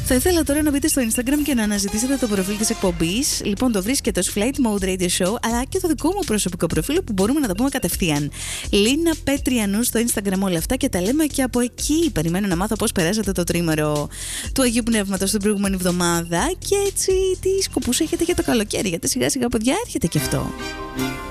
Θα ήθελα τώρα να μπείτε στο Instagram και να αναζητήσετε το προφίλ της εκπομπής. Λοιπόν, το βρίσκεται ως Flight Mode Radio Show, αλλά και το δικό μου προσωπικό προφίλ που μπορούμε να τα πούμε κατευθείαν. Λίνα Πέτριανού στο Instagram, όλα αυτά, και τα λέμε και από εκεί. Περιμένω να μάθω πώς περάσατε το τρίμερο του Αγίου Πνεύματος την προηγούμενη εβδομάδα και έτσι τι σκοπούς έχετε για το καλοκαίρι. Γιατί σιγά σιγά, παιδιά, έρχεται και αυτό.